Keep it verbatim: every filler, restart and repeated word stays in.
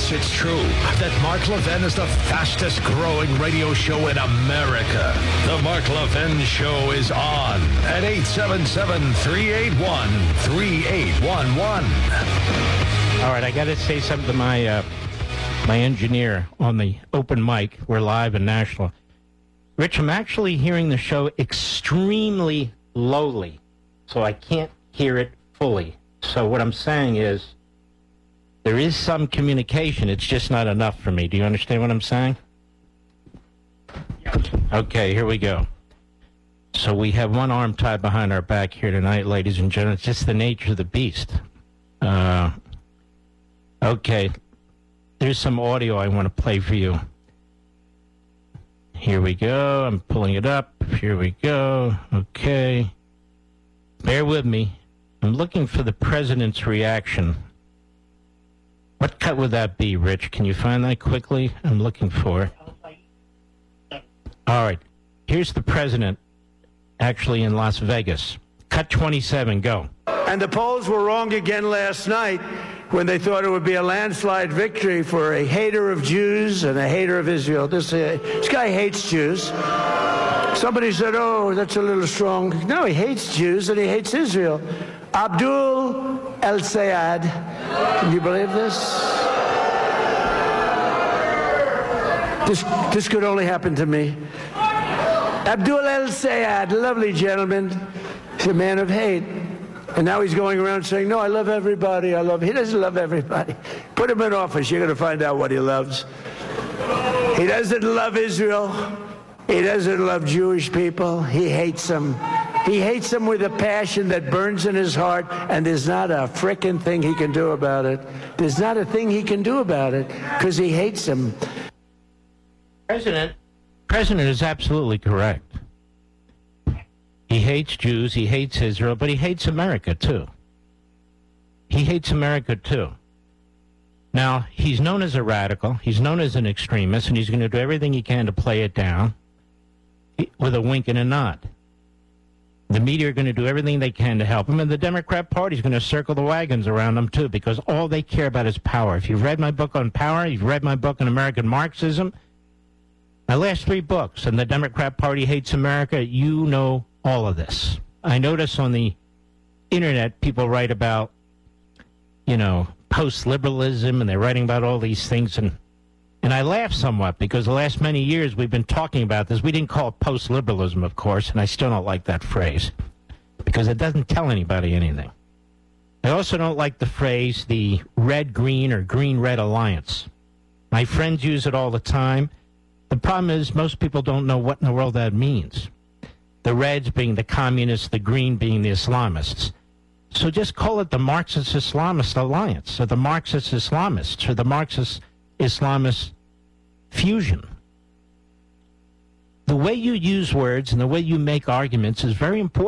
Yes, it's true that Mark Levin is the fastest growing radio show in America. The Mark Levin Show is on at eight seven seven, three eight one, three eight one one. All right, I got to say something to my uh, my engineer on the open mic. We're live and national. Rich, I'm actually hearing the show extremely lowly, so I can't hear it fully. So what I'm saying is, there is some communication. It's just not enough for me. Do you understand what I'm saying? Yes. Okay, here we go. So we have one arm tied behind our back here tonight, ladies and gentlemen. It's just the nature of the beast. Uh, okay. There's some audio I want to play for you. Here we go. I'm pulling it up. Here we go. Okay. Bear with me. I'm looking for the president's reaction. What cut would that be, Rich? Can you find that quickly? I'm looking for it. All right. Here's the president, actually in Las Vegas. Cut twenty-seven, go. And the polls were wrong again last night when they thought it would be a landslide victory for a hater of Jews and a hater of Israel. This, uh, this guy hates Jews. Somebody said, oh, that's a little strong. No, he hates Jews and he hates Israel. Abdul El-Sayed. Can you believe this? This, this could only happen to me. Abdul El-Sayed, lovely gentleman. He's a man of hate. And now he's going around saying, no, I love everybody. I love... He doesn't love everybody. Put him in office. You're going to find out what he loves. He doesn't love Israel. He doesn't love Jewish people. He hates them. He hates them with a passion that burns in his heart, and there's not a frickin' thing he can do about it. There's not a thing he can do about it because he hates them. President, President is absolutely correct. He hates Jews, he hates Israel, but he hates America, too. He hates America, too. Now, he's known as a radical, he's known as an extremist, and he's going to do everything he can to play it down with a wink and a nod. The media are going to do everything they can to help him, and the Democrat Party is going to circle the wagons around him, too, because all they care about is power. If you've read my book on power, you've read my book on American Marxism, my last three books, and the Democrat Party hates America, you know all of this. I notice on the internet people write about, you know, post-liberalism, and they're writing about all these things, and and I laugh somewhat because the last many years we've been talking about this. We didn't call it post-liberalism, of course, and I still don't like that phrase because it doesn't tell anybody anything. I also don't like the phrase the red-green or green-red alliance. My friends use it all the time. The problem is most people don't know what in the world that means. The reds being the communists, the green being the Islamists. So just call it the Marxist-Islamist alliance, or the Marxist-Islamists, or the Marxist-Islamist fusion. The way you use words and the way you make arguments is very important.